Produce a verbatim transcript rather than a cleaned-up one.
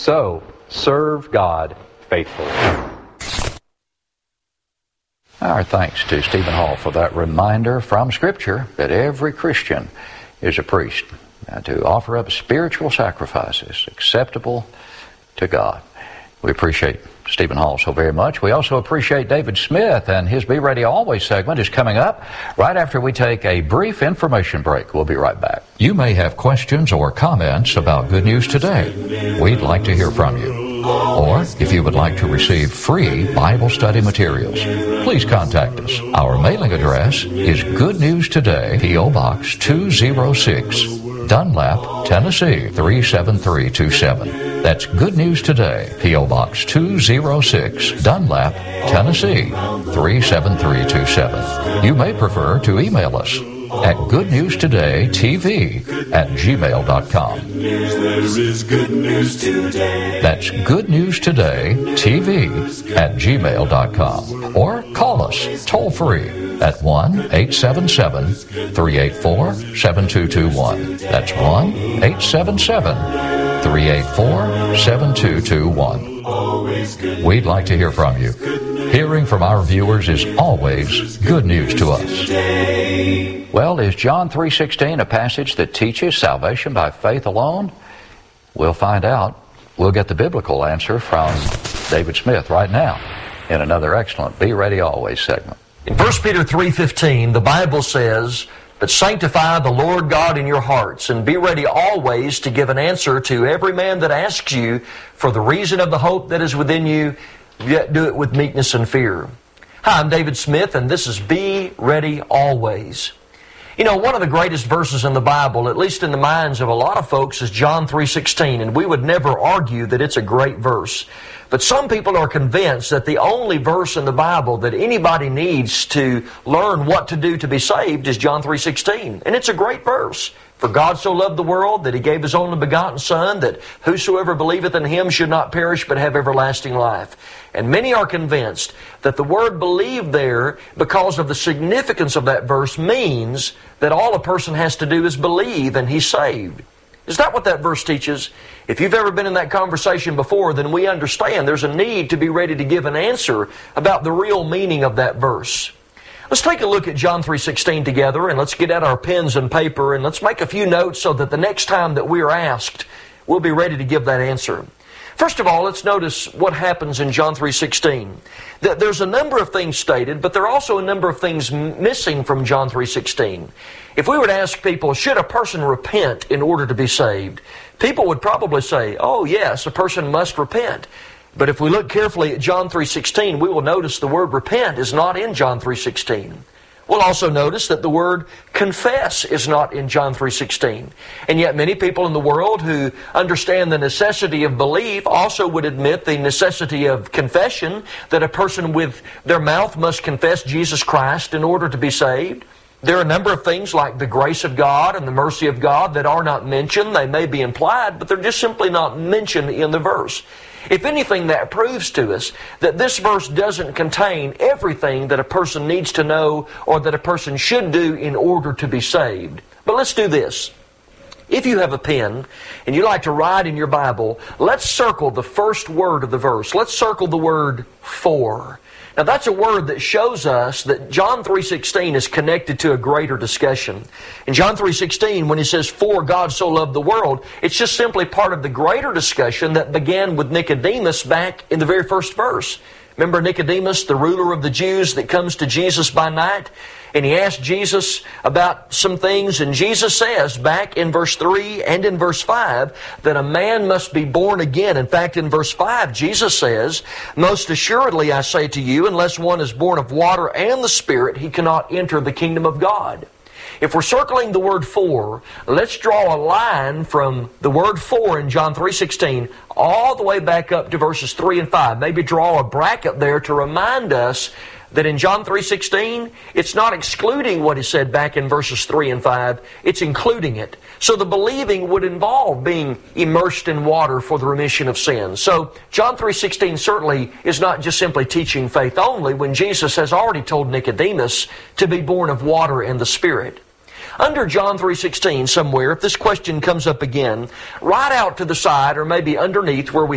So, serve God faithfully. Our thanks to Stephen Hall for that reminder from Scripture that every Christian is a priest, and to offer up spiritual sacrifices acceptable to God. We appreciate Stephen Hall so very much. We also appreciate David Smith, and his Be Ready Always segment is coming up right after we take a brief information break. We'll be right back. You may have questions or comments about Good News Today. We'd like to hear from you. Or, if you would like to receive free Bible study materials, please contact us. Our mailing address is Good News Today, P O. Box two oh six, Dunlap, Tennessee three seven three two seven. That's Good News Today, P O. Box two oh six, Dunlap, Tennessee three seven three two seven. You may prefer to email us at goodnewstodaytv at gmail dot com. That's goodnewstodaytv at gmail dot com. Or call us toll free at one eight seven seven, three eight four, seven two two one. That's one eight seven seven, three eight four, seven two two one. We'd like to hear from you. Hearing from our viewers is always good news to us. Well, is John three sixteen a passage that teaches salvation by faith alone? We'll find out. We'll get the biblical answer from David Smith right now in another excellent Be Ready Always segment. In First Peter three fifteen, the Bible says, "But sanctify the Lord God in your hearts, and be ready always to give an answer to every man that asks you for the reason of the hope that is within you, yet do it with meekness and fear." Hi, I'm David Smith, and this is Be Ready Always. You know, one of the greatest verses in the Bible, at least in the minds of a lot of folks, is John three sixteen, and we would never argue that it's a great verse. But some people are convinced that the only verse in the Bible that anybody needs to learn what to do to be saved is John three sixteen. And it's a great verse. "For God so loved the world that He gave His only begotten Son, that whosoever believeth in Him should not perish but have everlasting life." And many are convinced that the word "believe" there, because of the significance of that verse, means that all a person has to do is believe and he's saved. Is that what that verse teaches? If you've ever been in that conversation before, then we understand there's a need to be ready to give an answer about the real meaning of that verse. Let's take a look at John three sixteen together, and let's get out our pens and paper, and let's make a few notes so that the next time that we are asked, we'll be ready to give that answer. First of all, let's notice what happens in John three sixteen. There's a number of things stated, but there are also a number of things missing from John three sixteen. If we were to ask people, should a person repent in order to be saved? People would probably say, oh yes, a person must repent. But if we look carefully at John three sixteen, we will notice the word repent is not in John three sixteen. We'll also notice that the word confess is not in John three sixteen. And yet many people in the world who understand the necessity of belief also would admit the necessity of confession, that a person with their mouth must confess Jesus Christ in order to be saved. There are a number of things like the grace of God and the mercy of God that are not mentioned. They may be implied, but they're just simply not mentioned in the verse. If anything, that proves to us that this verse doesn't contain everything that a person needs to know or that a person should do in order to be saved. But let's do this. If you have a pen and you like to write in your Bible, let's circle the first word of the verse. Let's circle the word "for." Now that's a word that shows us that John three sixteen is connected to a greater discussion. In John three sixteen, when he says, "For God so loved the world," it's just simply part of the greater discussion that began with Nicodemus back in the very first verse. Remember Nicodemus, the ruler of the Jews that comes to Jesus by night? And he asked Jesus about some things, and Jesus says back in verse three and in verse five that a man must be born again. In fact, in verse five, Jesus says, "Most assuredly I say to you, unless one is born of water and the Spirit, he cannot enter the kingdom of God." If we're circling the word "for," let's draw a line from the word "for" in John three sixteen all the way back up to verses three and five. Maybe draw a bracket there to remind us that in John three sixteen, it's not excluding what is said back in verses three and five, it's including it. So the believing would involve being immersed in water for the remission of sins. So John three sixteen certainly is not just simply teaching faith only when Jesus has already told Nicodemus to be born of water and the Spirit. Under John three sixteen somewhere, if this question comes up again, right out to the side or maybe underneath where we